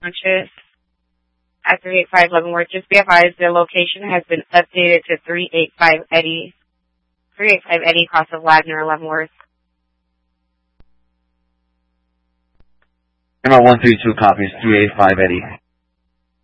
Conscious at 385 Leavenworth. Just be advised, the location has been updated to 385 Eddie, cross of Ladner, Leavenworth. ML132 copies, 385 Eddie.